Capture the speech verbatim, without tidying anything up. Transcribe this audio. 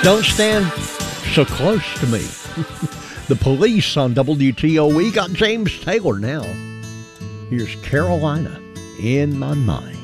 Don't stand so close to me. The Police on W T O E got James Taylor now. Here's Carolina in My Mind.